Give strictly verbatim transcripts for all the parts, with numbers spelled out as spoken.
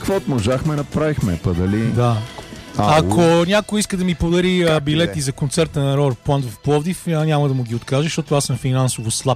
Каквото можахме, направихме, па дали... Да. А, Ако у... някой иска да ми подари а, билети е? за концерта на Рор Плант в Пловдив, а, няма да му ги откажа, защото аз съм финансово слаб.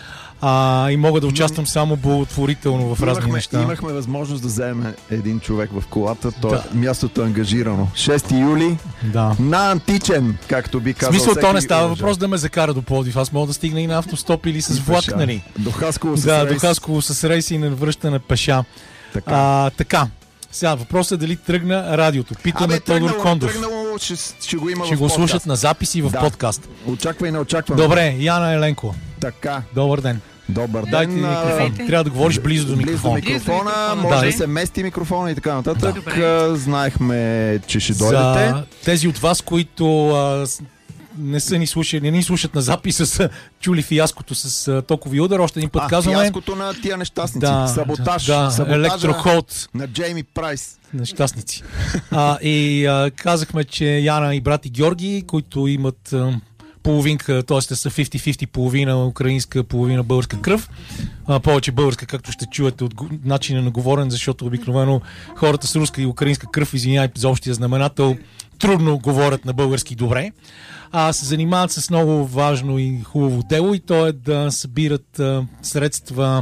А, и мога да участвам само благотворително в разни имахме, неща. Имахме възможност да вземем един човек в колата, то Да. мястото е ангажирано. шести юли, Да. на Античен, както би В казал. смисъл, то не всеки става уважаем. въпрос да ме закара до Пловдив. Аз мога да стигна и на автостоп или с И влак, пеша. нали? До Хасково с Да, рейс. до Хасково с рейс и на връщане пеша. Така. А, така. Сега въпросът е дали тръгна радиото. Питаме Абе, Тодор тръгнало, Кондов. тръгнало, ще, ще го има Ще в го подкаст. слушат на записи в Да. подкаст. Очаквай, не очаквам. Добре, Яна Еленко. Така, Добър ден. добър ден. Дайте ми а, микрофон. Здравейте. Трябва да говориш близо до Близо до микрофона. микрофона, микрофона, може да. да се мести микрофона и така нататък. Добре. А, Знаехме, че ще дойдете. За тези от вас, които а, с- не са ни слушали, не ни слушат на записа, са чули фиаското с а, токови удар. Още един път А, казваме. фиаското на тия нещастници. Да, Саботаж. да, Саботажа електроход. на Джейми Прайс. Нещастници. А, и а, казахме, че Яна и брати Георги, които имат а, половинка, т.е. са петдесет на петдесет, половина украинска, половина българска кръв. А, повече българска, както ще чуете от го- начина на говорен, защото обикновено хората с руска и украинска кръв, извиняй за общия знаменател, трудно говорят на български добре. А се занимават с много важно и хубаво дело, и то е да събират а, средства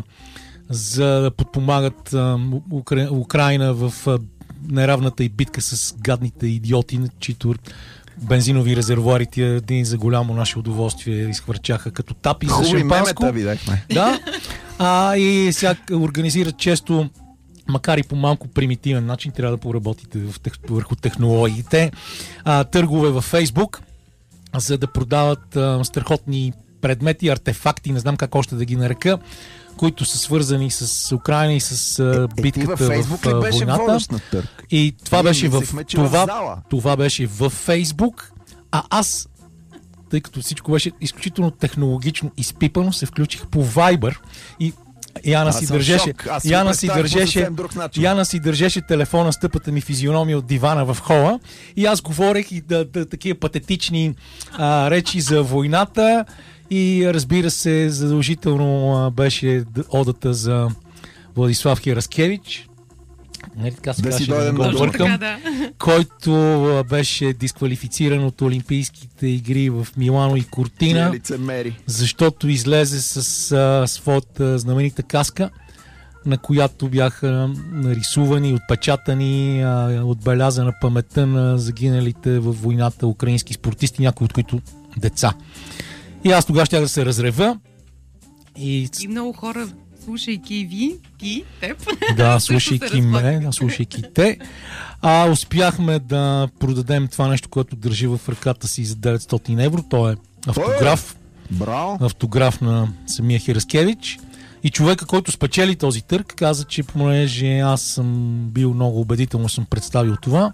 за да подпомагат а, Укра... Украина в а, неравната и битка с гадните идиоти, на чието бензинови резервуари тия дни за голямо наше удоволствие изхвърчаха като тапи за Хубави шампанско. мемета видяхме. Да. А, и сега организират често, макар и по малко примитивен начин, трябва да поработите в тех, върху технологиите, а, търгове във Фейсбук, за да продават а, страхотни предмети, артефакти, не знам как още да ги нарека, които са свързани с Украина и с а, Е, ти битката във в, Фейсбук ли а, беше войната. водещ на търг? И това Ние беше в мислехме, че в това, зала. това беше в Фейсбук, а аз, тъй като всичко беше изключително технологично изпипано, се включих по Viber и Яна Аз си съм в държеше, шок. Аз си Яна го си представях по държеше, съвсем друг начин. Яна си държеше телефона, стъпата ми физиономия от дивана в хола и аз говорех и да, да, такива патетични а, речи за войната и разбира се, задължително а, беше д- одата за Владислав Хераскевич. Нали така се Да си казваше, да дойдем не го на думата. бъркам, Така, да. който а, беше дисквалифициран от Олимпийските игри в Милано и Кортина, Тия лицемери. защото излезе с а, своята знаменита каска, на която бяха нарисувани, отпечатани, а, отбелязана паметта на загиналите във войната украински спортисти, някои от които деца. И аз тогава щях да се разрева и И много хора, слушайки ви, ти, теб, да, също слушайки се ме, разплакаха. да, слушайки те, а, успяхме да продадем това нещо, което държи в ръката си за деветстотин евро. То е автограф, Браво. автограф на самия Хераскевич. И човека, който спечели този търг, каза, че понеже аз съм бил много убедително, съм представил това,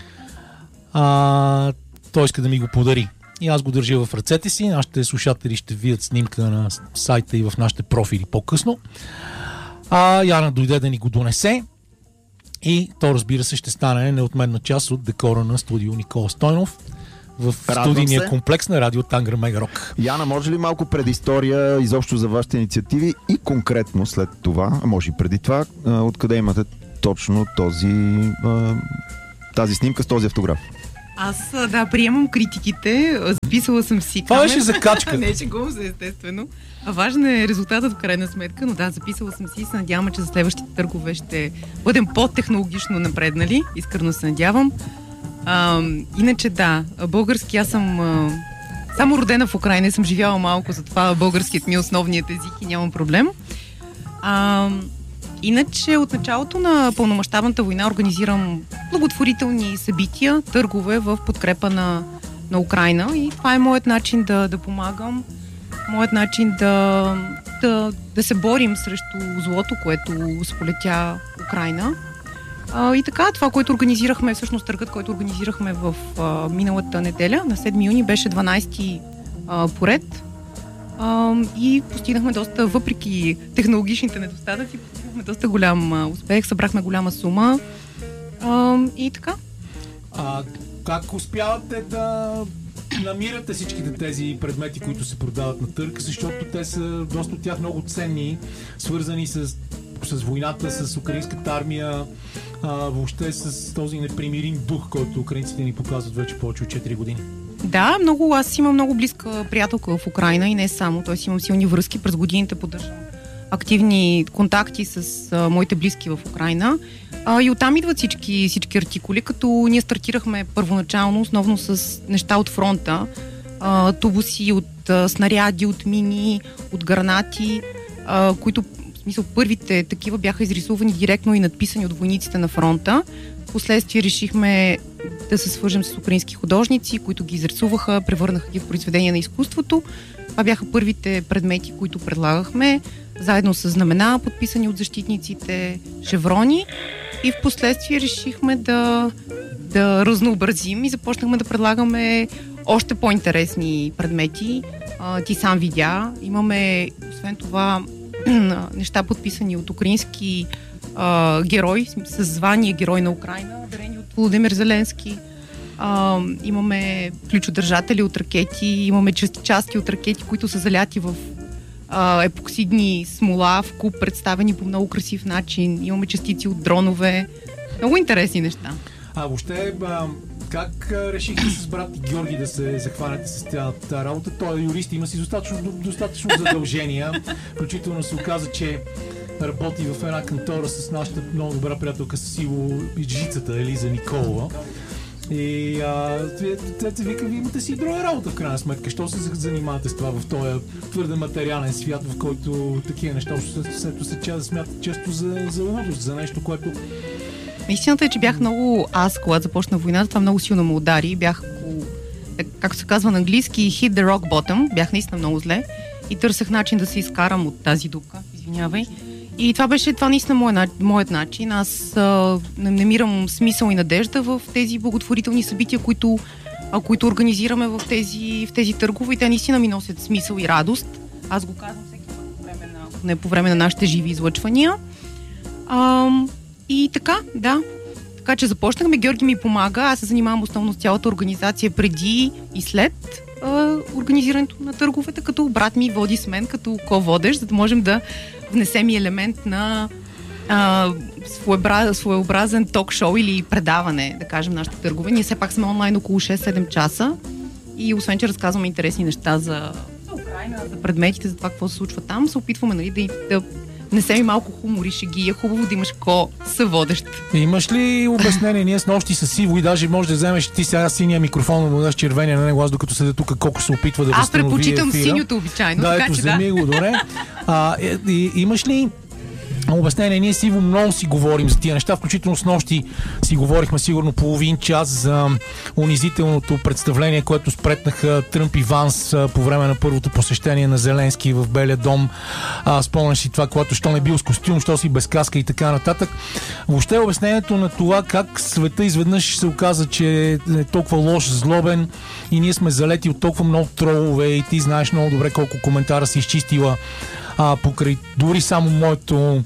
а, той иска да ми го подари. И аз го държа в ръцете си. Нашите слушатели ще видят снимка на сайта и в нашите профили по-късно. А Яна дойде да ни го донесе. И то, разбира се, ще стане неотменна част от декора на студио Никола Стойнов в Радвам студийния се. комплекс на радио Тангра Мегарок. Яна, може ли малко предистория изобщо за вашите инициативи и конкретно след това, а може и преди това, а, откъде имате точно този, а, тази снимка с този автограф? Аз, а, да, приемам критиките, записала съм си Това камер. беше закачка. Не, шегувам се, естествено. А важен е резултатът в крайна сметка, но да, записала съм си и се надявам, че за следващите търгове ще бъдем по-технологично напреднали. Искрено се надявам. А, иначе да, български аз съм а, само родена в Украйна, съм живяла малко, затова българският ми е основният език и нямам проблем. А, иначе от началото на пълномащабната война организирам благотворителни събития, търгове в подкрепа на, на Украйна и това е моят начин да, да помагам, моят начин да, да, да се борим срещу злото, което сполетя Украйна. А, и така, това, което организирахме, всъщност търгът, който организирахме в а, миналата неделя, на седми юни, беше дванайсети а, поред. А, и постигнахме доста, въпреки технологичните недостатъци, постигнахме доста голям а, успех, събрахме голяма сума. А, и така. А как успявате да намирате всичките тези предмети, които се продават на търг, защото те са доста от тях много ценни, свързани с, с войната, с украинската армия, а, въобще с този непримирим дух, който украинците ни показват вече повече от четири години. Да, много. Аз имам много близка приятелка в Украйна и не само. Тоест имам силни връзки. През годините поддържам активни контакти с а, моите близки в Украйна. А, и оттам идват всички, всички артикули, като ние стартирахме първоначално основно с неща от фронта. А, тубуси от а, снаряди, от мини, от гранати, а, които, в смисъл, първите такива бяха изрисувани директно и надписани от войниците на фронта. Впоследствие решихме да се свържем с украински художници, които ги изрисуваха, превърнаха ги в произведения на изкуството. Това бяха първите предмети, които предлагахме, заедно с знамена, подписани от защитниците, шеврони. И впоследствие решихме да, да разнообразим и започнахме да предлагаме още по-интересни предмети. А, ти сам видя. Имаме, освен това, неща подписани от украински а, герой, с звание Герой на Украйна, дарени от Володимир Зеленски. А, имаме ключодържатели от ракети, имаме части, части от ракети, които са заляти в а, епоксидни смола, в куп, представени по много красив начин. Имаме частици от дронове. Много интересни неща. А въобще, а, как решихте с брат Георги да се захванете с тази работа? Той е юрист, има си достатъчно, достатъчно задължения. Включително се оказа, че работи в една кантора с нашата много добра приятелка с Иво Жицата, Елиза Николова. И те вика, вие имате си друга работа в крайна сметка. Що се занимавате с това в този твърде материален свят, в който такива неща се, се смятат често за, за лудост, за нещо, което... Истината е, че бях много... Аз, когато започна войната, това много силно ме удари. Бях, както се казва на английски, hit the rock bottom. Бях наистина много зле и търсех начин да се изкарам от тази дупка. Извинявай. И това беше, това наистина моят, моят начин. Аз а, намирам смисъл и надежда в тези благотворителни събития, които, а, които организираме в тези, в тези търгове, и те наистина ми носят смисъл и радост. Аз го казвам всеки път по време на, не по време на нашите живи излъчвания. А, и така, да. Така че започнахме, Георги ми помага, аз се занимавам основно с цялата организация преди и след а, организирането на търговете, като брат ми води с мен като ко-водещ, за да можем да внесем и елемент на а, своеобразен, своеобразен ток-шоу или предаване, да кажем, нашите търгове. Ние все пак сме онлайн около шест-седем часа и освен, че разказваме интересни неща за, за Украйна, за предметите, за това какво се случва там, се опитваме, нали, да, да внесем и малко хумор и шеги. Е хубаво да имаш ко-съводещ. Имаш ли обяснение? Ние с нощи с Иво и даже може да вземеш ти сега синия микрофон, да му даш червения на него, аз докато седя тук, колко се опитва да аз възстанови ефира. Аз предпочитам синьото обичайно. Да, така, ето, че вземи да. го, добре. А, и, и, имаш ли обяснение? Ние с Иво много си говорим за тия неща, включително с нощи си говорихме сигурно половин час за унизителното представление, което спретнаха Тръмп и Ванс по време на първото посещение на Зеленски в Белия дом. А, спомняш си това, когато що не бил с костюм, що си без каска и така нататък. Въобще обяснението на това как света изведнъж се оказа, че е толкова лош, злобен и ние сме залети от толкова много тролове и ти знаеш много добре колко коментара си изчистила А, покрай дори само моето,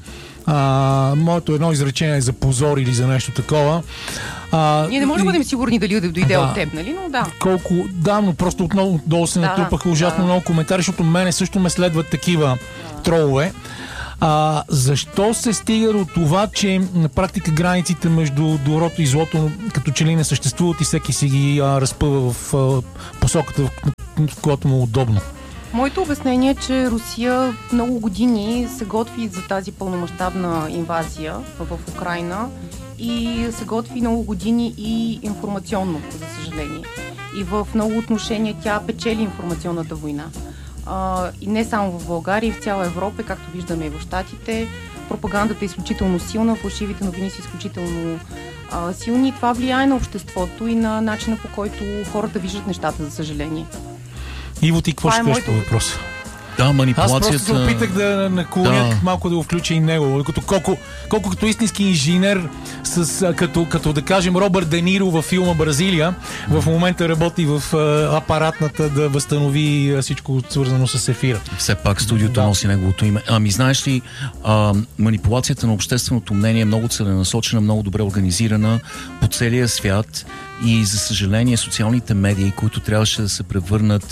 а, моето едно изречение за позор или за нещо такова. А, Ние не можем да бъдем сигурни дали да дойде да, от теб, нали? Но да. Колко, да, но просто отново долу се да, натрупаха ужасно да. много коментари, защото мене също ме следват такива да. тролове. А, защо се стига до това, че на практика границите между доброто и злото като че ли не съществуват и всеки си ги а, разпъва в а, посоката, в, в която му е удобно? Моето обяснение е, че Русия много години се готви за тази пълномащабна инвазия в Украйна и се готви много години и информационно, за съжаление. И в много отношения тя печели информационната война. А, и не само в България, и в цяла Европа, както виждаме и в Щатите. Пропагандата е изключително силна, фалшивите новини са изключително а, силни. Това влияе на обществото и на начина, по който хората виждат нещата, за съжаление. Иво, ти какво ще кажеш по въпроса? Да, манипулацията... Аз просто се опитах да наклоня да. малко да го включа и него. Като, колко, колко като истински инженер, с, като, като да кажем Робърт Де Ниро във филма Бразилия, в момента работи в а, апаратната да възстанови всичко свързано с ефира. Все пак студиото да. носи неговото име. Ами знаеш ли, а, манипулацията на общественото мнение е много целенасочена, много добре организирана по целия свят и за съжаление социалните медии, които трябваше да се превърнат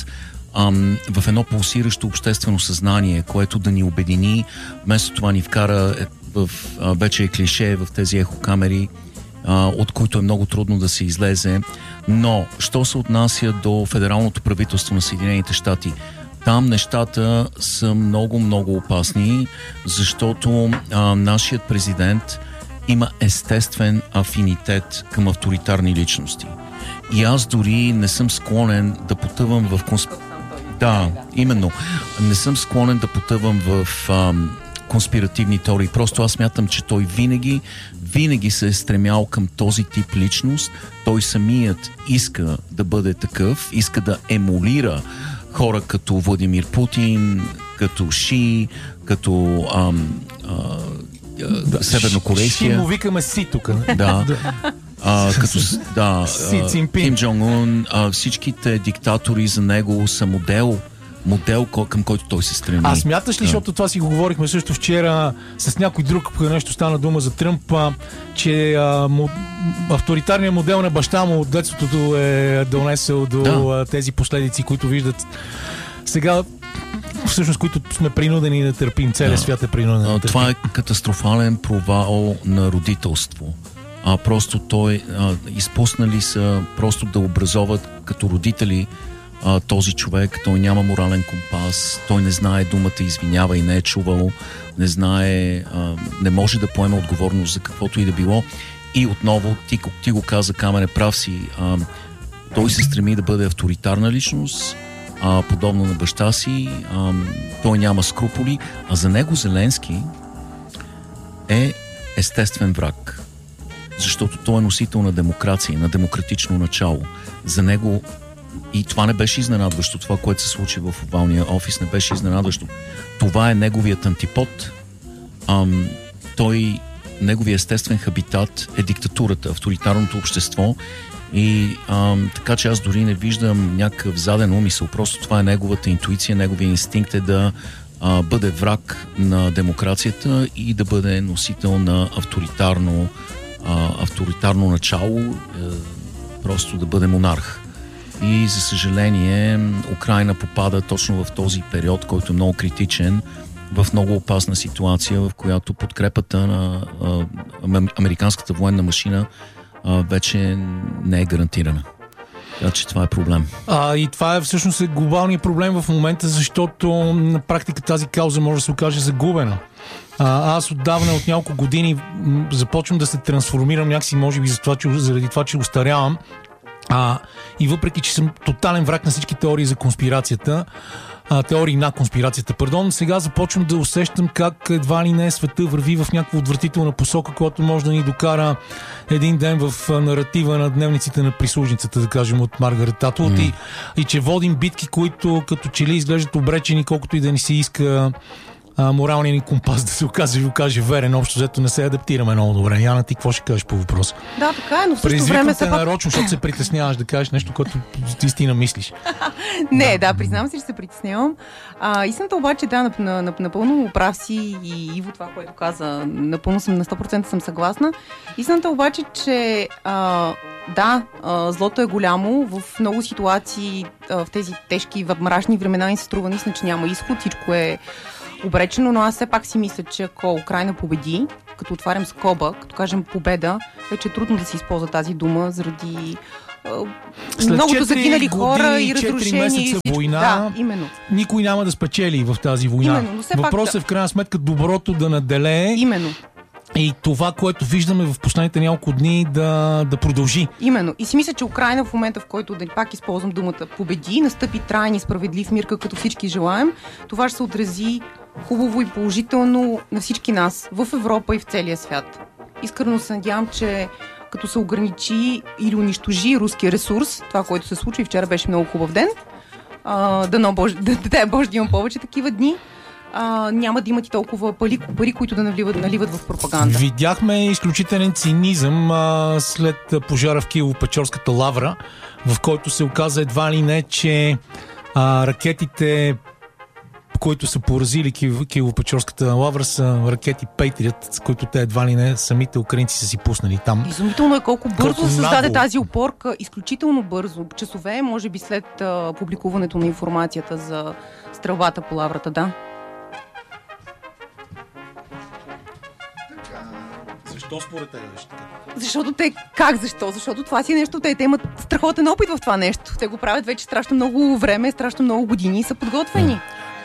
в едно пулсиращо обществено съзнание, което да ни обедини, вместо това ни вкара в, а, вече е клише в тези ехокамери, а, от които е много трудно да се излезе. Но, що се отнася до федералното правителство на Съединените щати, там нещата са много, много опасни, защото а, нашият президент има естествен афинитет към авторитарни личности. И аз дори не съм склонен да потъвам в консп... Да, именно. Не съм склонен да потъвам в ам, конспиративни теории. Просто аз смятам, че той винаги, винаги се е стремял към този тип личност. Той самият иска да бъде такъв, иска да емулира хора като Владимир Путин, като Ши, като ам, а, да, севернокорейския. Ши му викаме Си тук. Да. А, като да, Си Цинпин. Ким Джонг Ун, а, всичките диктатори за него са модел, модел към който той се стреми. А смяташ ли, да. защото това си го говорихме също вчера с някой друг, нещо стана дума за Тръмп, а, че а, му, авторитарният модел на баща му от детството е донесъл до да. а, тези последици, които виждат сега, всъщност, които сме принудени да търпим. Целият да. свят е принуден да търпим. Това е катастрофален провал на родителство. А просто той а, изпуснали са просто да образоват като родители а, този човек. Той няма морален компас, той не знае думата извинява и не е чувал, не знае, а, не може да поеме отговорност за каквото и да било. И отново, ти, ти го каза, Камене, прав си, а, той се стреми да бъде авторитарна личност, а, подобно на баща си, а, той няма скруполи, а за него Зеленски е естествен враг. Защото той е носител на демокрация, на демократично начало. За него, и това не беше изненадващо, това, което се случи в овалния офис, не беше изненадващо. Това е неговият антипод. Ам, той, неговият естествен хабитат е диктатурата, авторитарното общество. И ам, така че аз дори не виждам някакъв заден умисъл. Просто това е неговата интуиция, неговия инстинкт е да а, бъде враг на демокрацията и да бъде носител на авторитарно Uh, авторитарно начало, uh, просто да бъде монарх. И за съжаление Украйна попада точно в този период, който е много критичен, в много опасна ситуация, в която подкрепата на uh, американската военна машина uh, вече не е гарантирана. Така че това е проблем. А, и това е всъщност е глобалният проблем в момента, защото на практика тази кауза може да се окаже загубена. А, аз отдавна, от няколко години м- започвам да се трансформирам някакси, може би за това, че, заради това, че остарявам. А, и въпреки, че съм тотален враг на всички теории за конспирацията, а, теории на конспирацията, пардон, сега започвам да усещам как едва ли не света върви в някаква отвратителна посока, която може да ни докара един ден в наратива на дневниците на прислужницата, да кажем, от Маргарет Атлуд, mm. и, и че водим битки, които като че ли изглеждат обречени, колкото и да ни се иска а, моралния ни компас да се окаже, да окаже верен. Общо взето не се адаптираме много добре. Яна, ти какво ще кажеш по въпроса? Да, така е, но в същото Предизвикам време те се пак... нарочно, защото се притесняваш да кажеш нещо, което истина мислиш. Не, да, признавам се, че се притеснявам. А, истината обаче, да, напълно прав си и Иво това, което каза, напълно съм, на сто процента съм съгласна. Истината обаче, че а, да, а, злото е голямо. В много ситуации а, в тези тежки, мрачни времена ни се струва наистина, че няма изход, всичко е обречено, но аз все пак си мисля, че ако Украйна победи, като отварям скоба, като кажем победа, вече е трудно да се използва тази дума заради След многото загинали хора и разрушени. Месеца и война, да, именно. Никой няма да спечели в тази война. Именно, Въпросът да. е в крайна сметка доброто да наделее. Именно. И това, което виждаме в последните няколко дни, да, да продължи. Именно. И си мисля, че Украйна в момента, в който, да пак използвам думата победи, настъпи траен и справедлив мир, като всички желаем, това ще се отрази хубаво и положително на всички нас в Европа и в целия свят. Искрено се надявам, че като се ограничи или унищожи руския ресурс, това, което се случи, вчера беше много хубав ден, а, да, Бож, да, да, Боже, да имам повече такива дни, а, няма да имат и толкова пари, пари които да наливат, наливат в пропаганда. Видяхме изключителен цинизъм а, след пожара в Киево-Печорската лавра, в който се оказа едва ли не, че а, ракетите, които са поразили Киево-Печорската лавра, са ракети Patriot, с които те едва ли не самите украинци са си пуснали там. Изумително е колко бързо колко създаде нагло. тази опорка, изключително бързо. Часове, може би след а, публикуването на информацията за стрелбата по лаврата, да. Защо според теб беше така? Защото те, как защо? Защото това си е нещо, те, те имат страхотен опит в това нещо. Те го правят вече страшно много време, страшно много години и са подготвени.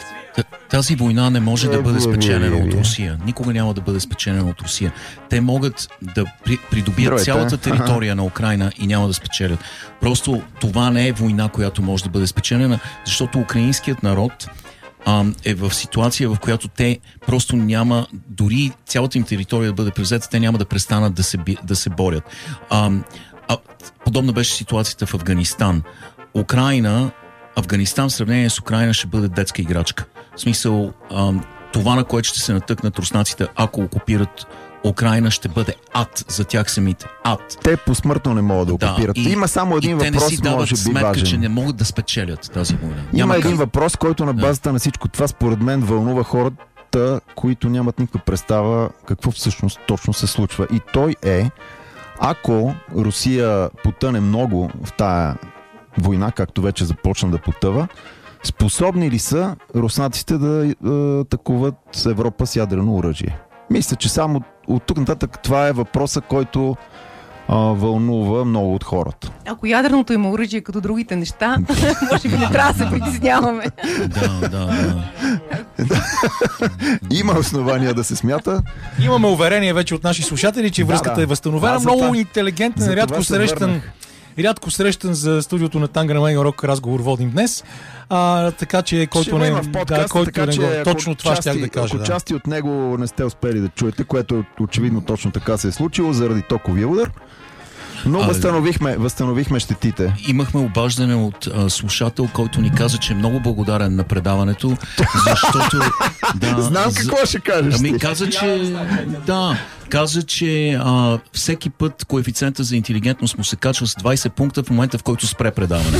Тази война не може да бъде спечелена от Русия. Никога няма да бъде спечелена от Русия. Те могат да при, придобият Здравейте. цялата територия на Украйна и няма да спечелят. Просто това не е война, която може да бъде спечелена, защото украинският народ а, е в ситуация, в която те просто няма, дори цялата им територия да бъде превзета, те няма да престанат да се, да се борят. А, а, подобна беше ситуацията в Афганистан. Украйна Афганистан в сравнение с Украйна ще бъде детска играчка. В смисъл, а, това, на което ще се натъкнат руснаците, ако окупират Украйна, ще бъде ад за тях самите. Ад. Те посмъртно не могат да окупират. Да, и, Има само един въпрос, може би важен. Те не си дават сметка, че не могат да спечелят тази война. Има Няма един как. въпрос, който на базата да. на всичко това, според мен, вълнува хората, които нямат никаква представа какво всъщност точно се случва. И той е, ако Русия потъне много в тая война, както вече започна да потъва, способни ли са руснаците да е, атакуват Европа с ядрено оръжие? Мисля, че само от, от тук нататък това е въпроса, който а, вълнува много от хората. Ако ядреното има оръжие като другите неща, може би не трябва да се притесняваме. Да, да, да. Има основания да се смята. Имаме уверение вече от наши слушатели, че връзката да, да. е възстановена. Много това, интелигентен, рядко срещан рядко срещан за студиото на Тангра Мега Рок разговор водим днес. А, така че който не, подкаст, да, който така, не че, точно това части, щях да кажа. Ако да. части от него не сте успели да чуете, което очевидно точно така се е случило заради токовия удар, но а, възстановихме, възстановихме щетите. Имахме обаждане от а, слушател, който ни каза, че е много благодарен на предаването, защото... да, Знам за... какво ще кажеш. Ами каза, че... да, каза, че а, всеки път коефициента за интелигентност му се качва с двайсет пункта в момента, в който спре предаване.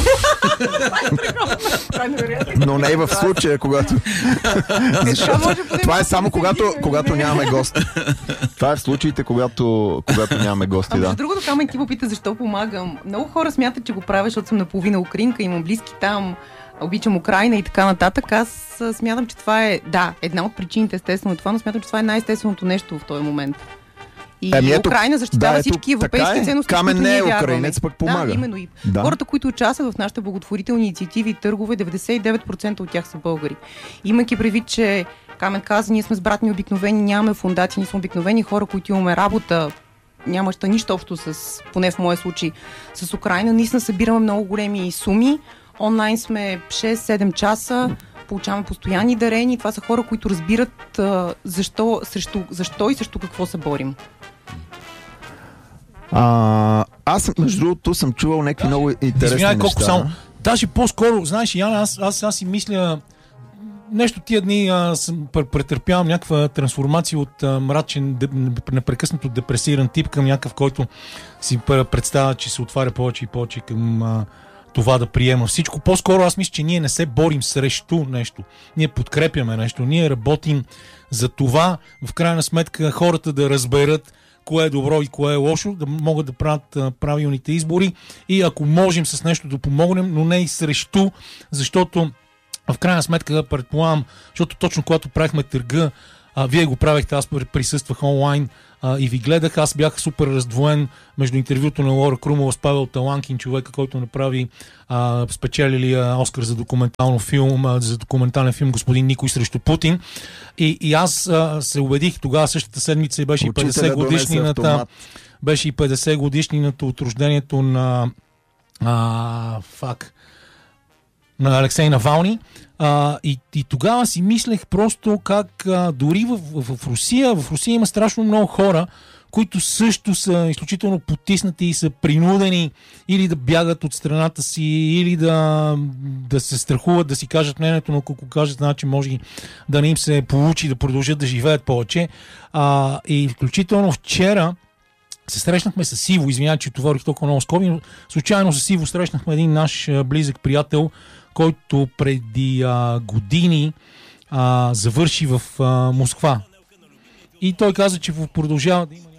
Но не и в случая, когато... Това е само когато, когато нямаме гости. Това е в случаите, когато, когато нямаме гости, да. А другото, Камен, ти попита защо помагам. Много хора смятат, че го правя, защото съм наполовина украинка, имам близки там, обичам Украйна и така нататък. Аз смятам, че това е, да, една от причините, естествено това, но смятам, че това е най-естественото нещо в този момент. И ами ето, Украйна защитава да, всички европейски е. ценности, Камен които не е украинец, пък помага. Да, именно и да. Хората, които участват в нашите благотворителни инициативи и търгове, деветдесет и девет процента от тях са българи. Имайки предвид, че Камен каза, ние сме с братни обикновени, нямаме фундации, ние сме обикновени хора, които имаме работа, нямаща нищо общо с, поне в моя случай, с Украйна. Наистина събираме много големи суми. Онлайн сме шест-седем часа, получаваме постоянни дарения. Това са хора, които разбират а, защо, срещу, защо и срещу какво се борим. А, аз, между другото, съм чувал някакви много интересни Извиняй, неща. Колко само. Даже по-скоро, знаеш, Яна, аз, аз, аз си мисля, нещо тия дни а, съм, претърпявам някаква трансформация от а, мрачен, де, непрекъснато депресиран тип към някакъв, който си представя, че се отваря повече и повече към а, това да приема всичко. По-скоро аз мисля, че ние не се борим срещу нещо. Ние подкрепяме нещо. Ние работим за това, в крайна сметка, хората да разберат кое е добро и кое е лошо, да могат да правят а, правилните избори и ако можем с нещо да помогнем, но не и срещу, защото в крайна сметка предполагам, защото точно когато правихме търга, а, вие го правихте, аз присъствах онлайн а, и ви гледах, аз бях супер раздвоен между интервюто на Лора Крумова с Павел Таланкин, човека, който направи а, спечелили Оскар за документално филм, а, за документален филм Господин Никой срещу Путин. И, и аз а, се убедих тогава, същата седмица и беше и петдесет годишнината, беше и петдесет годишнината от рождението на а, фак, на Алексей Навални. А, и, и тогава си мислех просто как а, дори в, в, в Русия, в Русия има страшно много хора, които също са изключително потиснати и са принудени или да бягат от страната си, или да, да се страхуват, да си кажат мнението, но ако кажат, значи може да не им се получи да продължат да живеят повече. А, и включително вчера се срещнахме с Иво, извинявай, че товарих толкова много скоби, но случайно с Иво срещнахме един наш близък приятел, който преди а, години а, завърши в а, Москва. И той каза, че продължава да има